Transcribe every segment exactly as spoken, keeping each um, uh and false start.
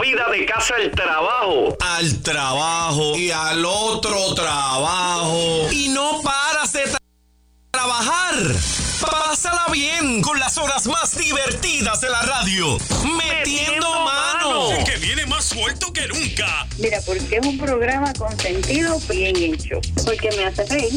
vida de casa al trabajo. Al trabajo y al otro trabajo. Y no paras de tra- trabajar. Pásala bien con las horas más divertidas de la radio. Metiendo mano. Que viene más suelto que nunca. Mira, porque es un programa con sentido bien hecho. Porque me hace reír.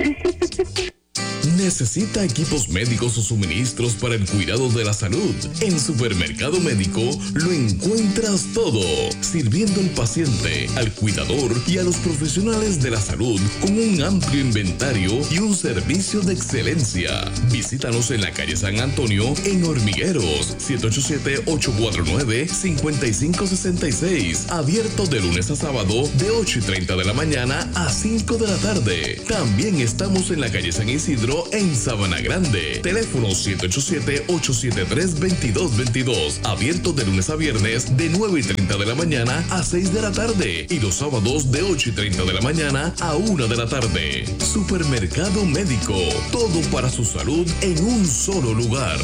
¿Necesita equipos médicos o suministros para el cuidado de la salud? En Supermercado Médico lo encuentras todo, sirviendo al paciente, al cuidador y a los profesionales de la salud con un amplio inventario y un servicio de excelencia. Visítanos en la calle San Antonio, en Hormigueros, siete ocho siete, ocho cuatro nueve, cinco cinco seis seis. Abierto de lunes a sábado de ocho y treinta de la mañana a cinco de la tarde. También estamos en la calle San Isidro, en Sabana Grande. Teléfono siete ocho siete, ocho siete tres, dos dos dos dos. Abierto de lunes a viernes de nueve y treinta de la mañana a seis de la tarde. Y los sábados de ocho y treinta de la mañana a una de la tarde. Supermercado Médico. Todo para su salud en un solo lugar.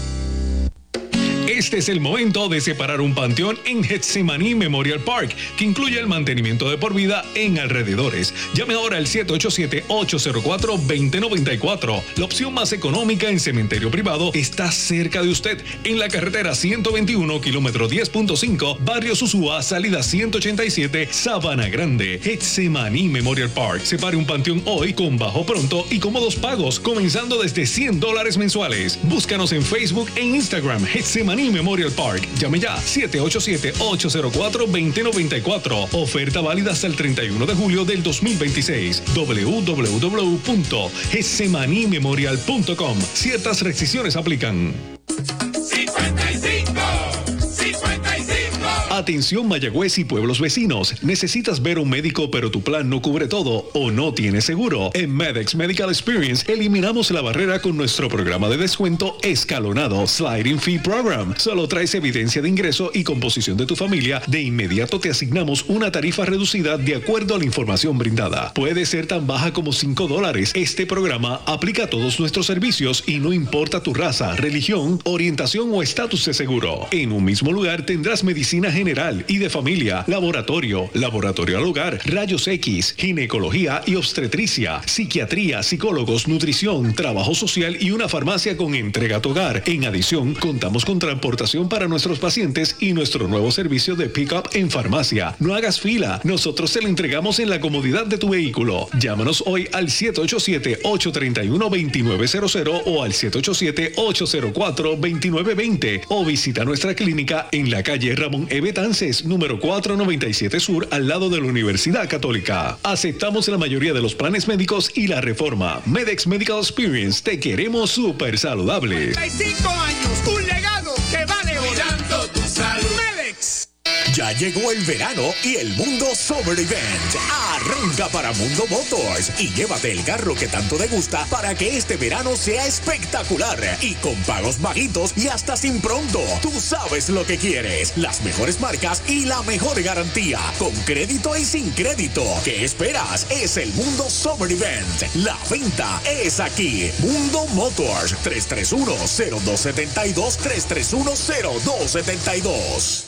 Este es el momento de separar un panteón en Getsemaní Memorial Park, que incluye el mantenimiento de por vida en alrededores. Llame ahora al siete ocho siete, ocho cero cuatro, dos cero nueve cuatro. La opción más económica en cementerio privado está cerca de usted, en la carretera ciento veintiuno, kilómetro diez punto cinco, Barrio Susúa, salida ciento ochenta y siete, Sabana Grande. Getsemaní Memorial Park. Separe un panteón hoy con bajo pronto y cómodos pagos, comenzando desde cien dólares mensuales. Búscanos en Facebook e Instagram, Getsemaní Memorial Park. Llame ya, siete ocho siete, ocho cero cuatro, dos cero nueve cuatro. Oferta válida hasta el treinta y uno de julio del dos mil veintiséis. doble u doble u doble u punto getsemaní memorial punto com. Ciertas restricciones aplican. cincuenta y cinco, cincuenta y cinco. Atención Mayagüez y pueblos vecinos. ¿Necesitas ver a un médico pero tu plan no cubre todo o no tienes seguro? En Medex Medical Experience eliminamos la barrera con nuestro programa de descuento escalonado Sliding Fee Program. Solo traes evidencia de ingreso y composición de tu familia. De inmediato te asignamos una tarifa reducida de acuerdo a la información brindada. Puede ser tan baja como cinco dólares. Este programa aplica a todos nuestros servicios y no importa tu raza, religión, orientación o estatus de seguro. En un mismo lugar tendrás medicina general y de familia, laboratorio, laboratorio al hogar, rayos X, ginecología y obstetricia, psiquiatría, psicólogos, nutrición, trabajo social y una farmacia con entrega a tu hogar. En adición, contamos con transportación para nuestros pacientes y nuestro nuevo servicio de pick-up en farmacia. No hagas fila, nosotros te lo entregamos en la comodidad de tu vehículo. Llámanos hoy al siete ocho siete, ocho tres uno, dos nueve cero cero o al siete ocho siete, ocho cero cuatro, dos nueve dos cero o visita nuestra clínica en la calle Ramón E. Betances, número cuatrocientos noventa y siete Sur, al lado de la Universidad Católica. Aceptamos la mayoría de los planes médicos y la reforma. Medex Medical Experience, te queremos súper saludables. cincuenta y cinco años, un legado que vale oro. Cuidando tu salud. Medex. Ya llegó el verano y el Mundo Summer Event. Arranca para Mundo Motors y llévate el carro que tanto te gusta para que este verano sea espectacular y con pagos bajitos y hasta sin pronto. Tú sabes lo que quieres, las mejores marcas y la mejor garantía, con crédito y sin crédito. ¿Qué esperas? Es el Mundo Summer Event. La venta es aquí. Mundo Motors, tres tres uno, cero dos siete dos, tres tres uno, cero dos siete dos.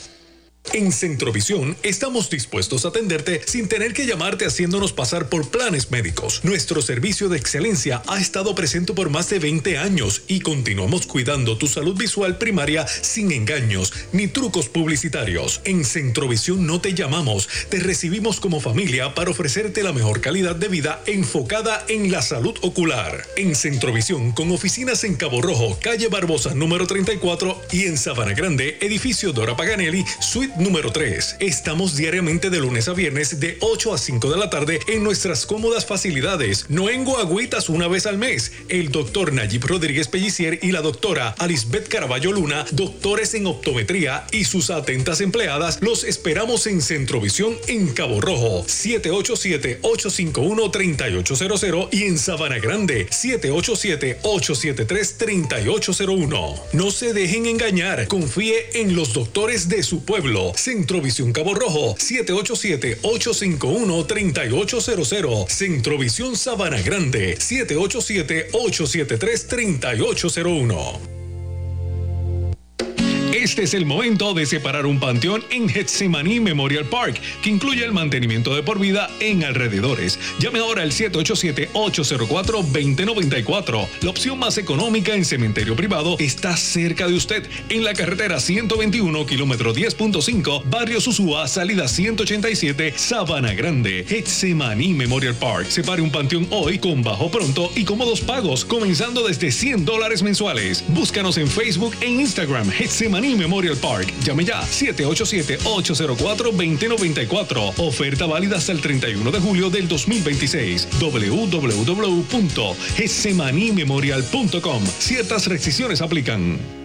En Centrovisión estamos dispuestos a atenderte sin tener que llamarte haciéndonos pasar por planes médicos. Nuestro servicio de excelencia ha estado presente por más de veinte años y continuamos cuidando tu salud visual primaria sin engaños ni trucos publicitarios. En Centrovisión no te llamamos, te recibimos como familia para ofrecerte la mejor calidad de vida enfocada en la salud ocular. En Centrovisión, con oficinas en Cabo Rojo, calle Barbosa número treinta y cuatro y en Sabana Grande, edificio Dora Paganelli, suite número tres. Estamos diariamente de lunes a viernes de ocho a cinco de la tarde en nuestras cómodas facilidades. No en guagüitas una vez al mes. El doctor Nayib Rodríguez Pellicier y la doctora Alisbeth Caraballo Luna, doctores en optometría y sus atentas empleadas, los esperamos en Centrovisión en Cabo Rojo, siete ocho siete, ocho cinco uno, tres ocho cero cero y en Sabana Grande, siete ocho siete, ocho siete tres, tres ocho cero uno. No se dejen engañar, confíe en los doctores de su pueblo. Centrovisión Cabo Rojo, siete ocho siete, ocho cinco uno, tres ocho cero cero. Centrovisión Sabana Grande, siete ocho siete, ocho siete tres, tres ocho cero uno. Este es el momento de separar un panteón en Getsemaní Memorial Park, que incluye el mantenimiento de por vida en alrededores. Llame ahora al siete ocho siete, ocho cero cuatro, dos cero nueve cuatro. La opción más económica en cementerio privado está cerca de usted, en la carretera ciento veintiuno, kilómetro diez punto cinco, barrio Susúa, salida ciento ochenta y siete, Sabana Grande. Getsemaní Memorial Park. Separe un panteón hoy con bajo pronto y cómodos pagos, comenzando desde cien dólares mensuales. Búscanos en Facebook e Instagram, Getsemaní Memorial Park. Llame ya, siete ocho siete, ocho cero cuatro, dos cero nueve cuatro. Oferta válida hasta el treinta y uno de julio del dos mil veintiséis. doble u doble u doble u punto getsemaní memorial punto com. Ciertas restricciones aplican.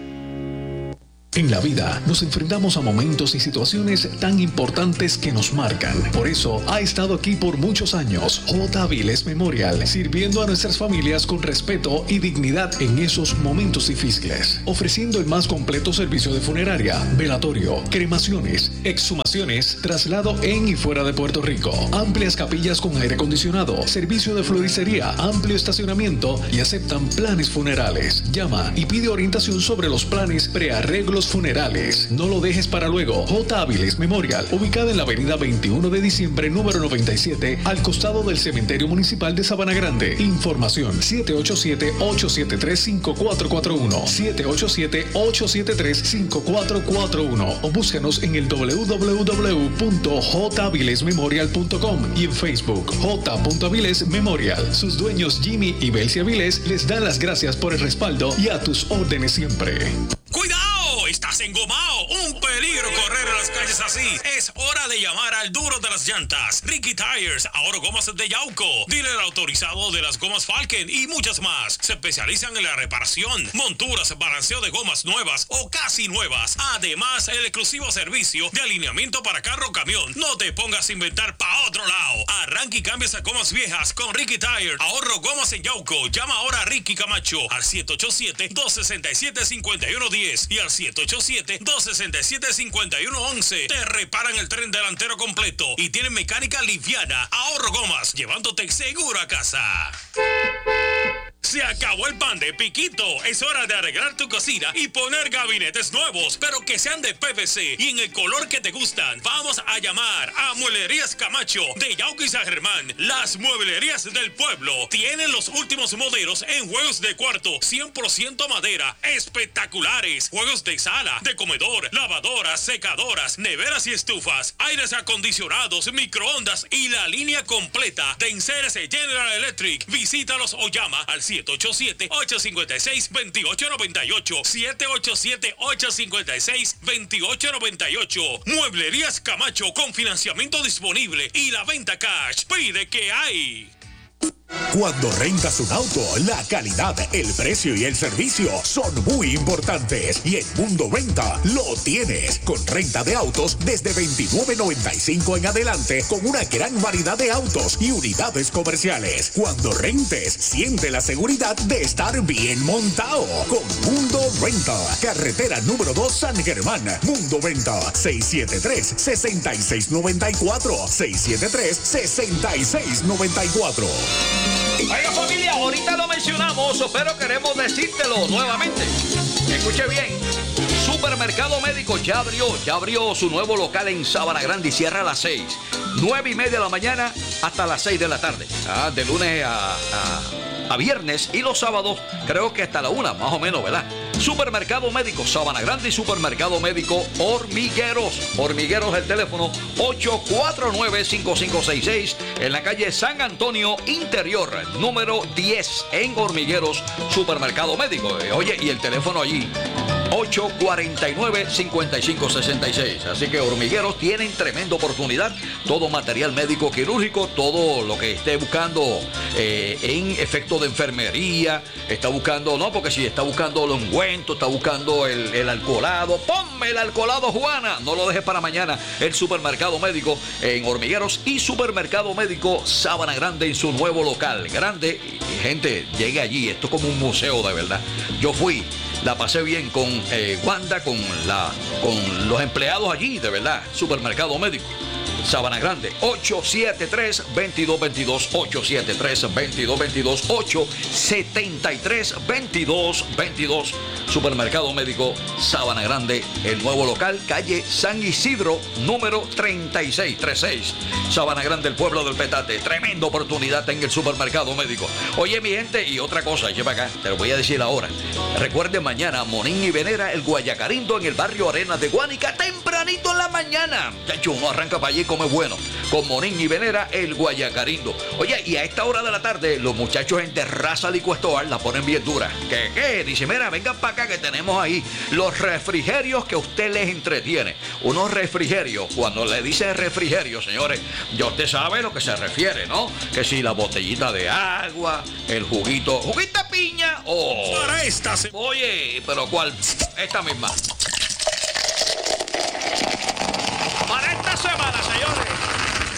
En la vida nos enfrentamos a momentos y situaciones tan importantes que nos marcan. Por eso ha estado aquí por muchos años J. Avilés Memorial, sirviendo a nuestras familias con respeto y dignidad en esos momentos difíciles, ofreciendo el más completo servicio de funeraria, velatorio, cremaciones, exhumaciones, traslado en y fuera de Puerto Rico, amplias capillas con aire acondicionado, servicio de floristería, amplio estacionamiento y aceptan planes funerales. Llama y pide orientación sobre los planes prearreglos funerales. No lo dejes para luego. J. Avilés Memorial, ubicada en la avenida veintiuno de diciembre, número noventa y siete, al costado del Cementerio Municipal de Sabana Grande. Información siete ocho siete, ocho siete tres, cinco cuatro cuatro uno, siete ocho siete, ocho siete tres, cinco cuatro cuatro uno o búscanos en el doble u doble u doble u punto j avilés memorial punto com y en Facebook J. Avilés Memorial. Sus dueños Jimmy y Belcia Avilés les dan las gracias por el respaldo y a tus órdenes siempre. ¡Cuidado! ¡Estás engomado! ¡Un peligro correr en las calles así! Es hora de llamar al duro de las llantas. Ricky Tires, ahora gomas de Yauco. Dealer autorizado de las gomas Falken y muchas más. Se especializan en la reparación, monturas, balanceo de gomas nuevas o casi nuevas. Además, el exclusivo servicio de alineamiento para carro o camión. No te pongas a inventar pa' otro lado. Arranca y cambia esas gomas viejas con Ricky Tires. Ahorro gomas en Yauco. Llama ahora a Ricky Camacho al siete ocho siete, dos seis siete, cinco uno uno cero y al siete ocho siete, dos seis siete, cinco uno uno uno. Te reparan el tren delantero completo y tienen mecánica liviana. Ahorro gomas, llevándote seguro a casa. Se acabó el pan de piquito. Es hora de arreglar tu cocina y poner gabinetes nuevos, pero que sean de P V C y en el color que te gustan. Vamos a llamar a Mueblerías Camacho de Yauco y San Germán. Las mueblerías del pueblo tienen los últimos modelos en juegos de cuarto, cien por ciento madera, espectaculares. Juegos de sala, de comedor, lavadoras, secadoras, neveras y estufas, aires acondicionados, microondas y la línea completa de enseres General Electric. Visítalos o llama al siete ocho siete, ocho cinco seis, dos ocho nueve ocho, siete ocho siete, ocho cinco seis, dos ocho nueve ocho. Mueblerías Camacho con financiamiento disponible y la venta cash. Pide que hay. Cuando rentas un auto, la calidad, el precio y el servicio son muy importantes. Y en Mundo Renta lo tienes. Con renta de autos desde veintinueve noventa y cinco en adelante, con una gran variedad de autos y unidades comerciales. Cuando rentes, siente la seguridad de estar bien montado. Con Mundo Renta. Carretera número dos San Germán. Mundo Renta. seis siete tres, seis seis nueve cuatro. seis siete tres, seis seis nueve cuatro. Oiga, familia, ahorita lo mencionamos, pero queremos decírtelo nuevamente. Escuche bien. Supermercado Médico ya abrió, ya abrió su nuevo local en Sabana Grande y cierra a las seis. Nueve y media de la mañana hasta las seis de la tarde. Ah, de lunes a, a, a viernes y los sábados creo que hasta la una, más o menos, ¿verdad? Supermercado Médico Sabana Grande y Supermercado Médico Hormigueros. Hormigueros, el teléfono ocho cuatro nueve, cinco cinco seis seis en la calle San Antonio Interior, número diez en Hormigueros, Supermercado Médico. Oye, y el teléfono allí ocho cuatro nueve, cinco cinco seis seis. Así que Hormigueros tienen tremenda oportunidad. Todo material médico quirúrgico, todo lo que esté buscando eh, en efecto de enfermería. Está buscando, no, porque si está buscando el ungüento, está buscando el, el alcoholado. Ponme el alcoholado, Juana. No lo dejes para mañana. El Supermercado Médico en Hormigueros y Supermercado Médico Sabana Grande en su nuevo local. Grande. Y, gente, llegue allí. Esto es como un museo, de verdad. Yo fui. La pasé bien con eh, Wanda, con, la, con los empleados allí, de verdad. Supermercado Médico. Sabana Grande, ocho siete tres, dos dos dos dos, ocho siete tres, dos dos dos dos, ocho siete tres, dos dos dos dos. Supermercado Médico Sabana Grande, el nuevo local, calle San Isidro, número treinta y seis treinta y seis. Sabana Grande, el pueblo del petate. Tremenda oportunidad en el Supermercado Médico. Oye, mi gente, y otra cosa, lleva acá, te lo voy a decir ahora. Recuerden mañana, Monín y Venera, el Guayacarindo en el barrio Arenas de Guánica, tempranito en la mañana. Ya hecho, uno arranca para allí y come bueno. Con Monín y Venera, el Guayacarindo. Oye, y a esta hora de la tarde, los muchachos en Terraza Licuestoar la ponen bien dura. ¿Qué, qué? Dice, mira, vengan para acá que tenemos ahí los refrigerios que a usted les entretiene. Unos refrigerios, cuando le dice refrigerio, señores, ya usted sabe a lo que se refiere, ¿no? Que si la botellita de agua, el juguito, juguito de piña o... Para esta se... Oye, pero ¿cuál? Esta misma.